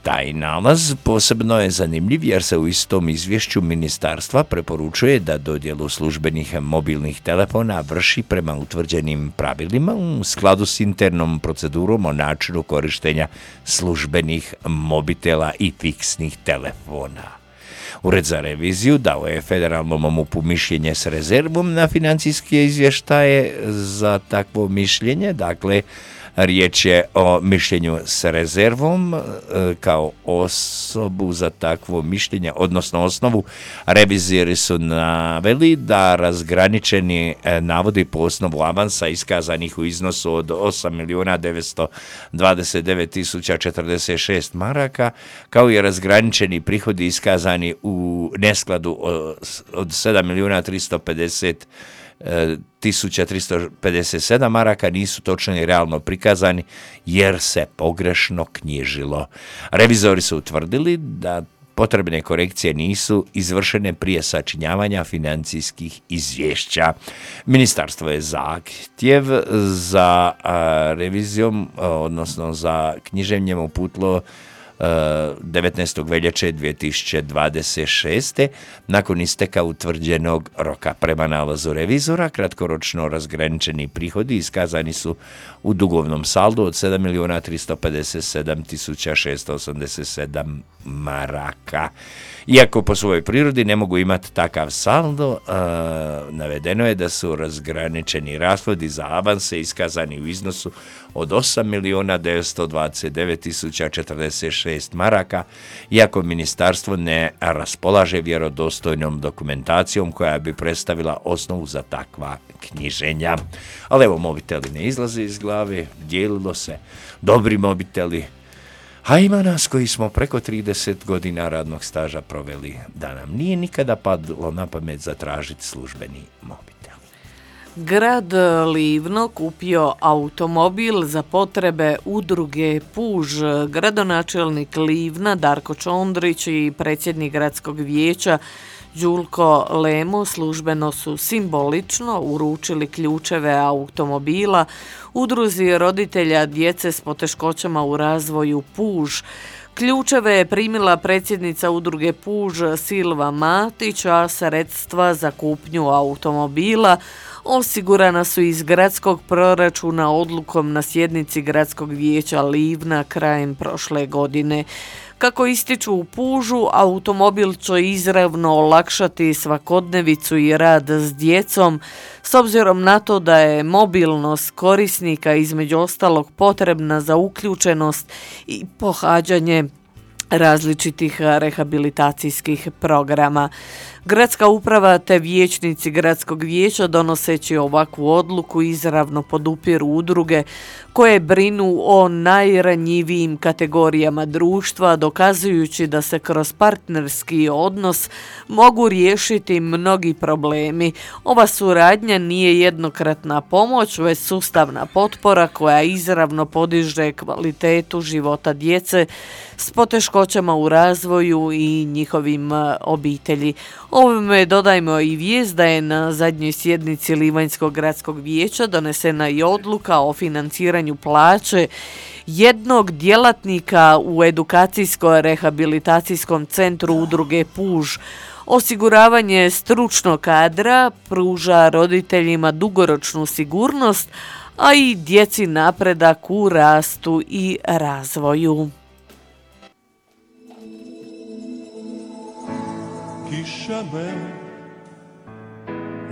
Taj nalaz posebno je zanimljiv jer se u istom izvješću ministarstva preporučuje da dodjelu službenih mobilnih telefona vrši prema utvrđenim pravilima u skladu s internom procedurom o načinu korištenja službenih mobitela i fiksnih telefona. Ured za reviziju dao je federalnom MUP-u mišljenje s rezervom na financijske izvještaje za takvo mišljenje, dakle riječ je o mišljenju s rezervom kao osobu za takvo mišljenje, odnosno osnovu. Revizori su naveli da razgraničeni navodi po osnovu avansa iskazanih u iznosu od 8.929.046 maraka, kao i razgraničeni prihodi iskazani u neskladu od 7.350.357 maraka nisu točno i realno prikazani jer se pogrešno knjižilo. Revizori su utvrdili da potrebne korekcije nisu izvršene prije sačinjavanja financijskih izvješća. Ministarstvo je zahtjev za revizijom, odnosno za knjiženjem uputilo 19. veljače 2026. nakon isteka utvrđenog roka. Prema nalazu revizora, kratkoročno razgraničeni prihodi iskazani su u dugovnom saldu od 7.357.687 maraka. Iako po svojoj prirodi ne mogu imati takav saldo, navedeno je da su razgraničeni rashodi za avanse iskazani u iznosu od 8.929.046 maraka, iako ministarstvo ne raspolaže vjerodostojnom dokumentacijom koja bi predstavila osnovu za takva knjiženja. Ali evo, mobiteli ne izlaze iz glave, dijelilo se dobri mobiteli, a ima nas koji smo preko 30 godina radnog staža proveli da nam nije nikada padlo na pamet zatražiti službeni mobitel. Grad Livno kupio automobil za potrebe udruge Puž. Gradonačelnik Livna Darko Čondrić i predsjednik gradskog vijeća Đulko Lemo službeno su simbolično uručili ključeve automobila udruzi roditelja djece s poteškoćama u razvoju Puž. Ključeve je primila predsjednica udruge Puž Silva Matić, a sredstva za kupnju automobila osigurana su iz gradskog proračuna odlukom na sjednici gradskog vijeća Livna krajem prošle godine. Kako ističu u Pužu, automobil će izravno olakšati svakodnevicu i rad s djecom, s obzirom na to da je mobilnost korisnika između ostalog potrebna za uključenost i pohađanje različitih rehabilitacijskih programa. Gradska uprava te vijećnici gradskog vijeća donoseći ovakvu odluku izravno podupiru udruge koje brinu o najranjivijim kategorijama društva, dokazujući da se kroz partnerski odnos mogu riješiti mnogi problemi. Ova suradnja nije jednokratna pomoć, već sustavna potpora koja izravno podiže kvalitetu života djece s poteškoćama u razvoju i njihovim obitelji. Ovime dodajmo i vijest da je na zadnjoj sjednici Livanjskog gradskog vijeća donesena i odluka o financiranju plaće jednog djelatnika u edukacijsko-rehabilitacijskom centru udruge Puž. Osiguravanje stručnog kadra pruža roditeljima dugoročnu sigurnost, a i djeci napredak u rastu i razvoju. Kiša me